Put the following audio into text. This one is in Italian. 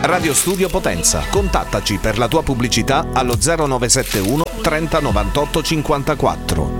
Radio Studio Potenza. Contattaci per la tua pubblicità allo 0971 30 98 54.